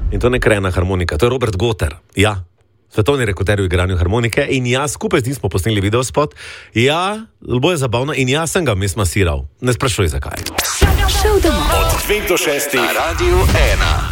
In to ne krajna harmonika, to je Robert Goter. Ja, svetovni rekorder v igranju harmonike in jaz skupaj z njim smo posneli videospot. Ja, bo je zabavno in jaz sem ga vmes masiral. Ne sprašuj zakaj. Od 2 do 6 na Radiu 1.